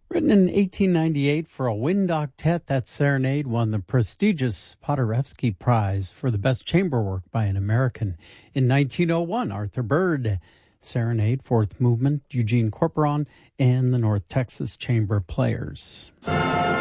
Written in 1898 for a wind octet, that serenade won the prestigious Paderewski Prize for the best chamber work by an American. In 1901, Arthur Byrd, Serenade, Fourth Movement, Eugene Corporon, and the North Texas Chamber Players.